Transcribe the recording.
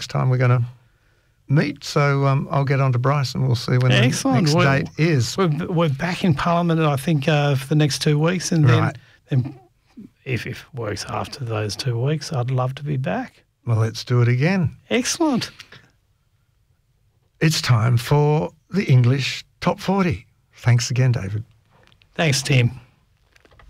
next time we're going to meet. So I'll get on to Bryce and we'll see when the next date is. We're back in Parliament, I think, for the next 2 weeks. And then if it works after those 2 weeks, I'd love to be back. Well, let's do it again. Excellent. It's time for the English Top 40. Thanks again, David. Thanks, Tim.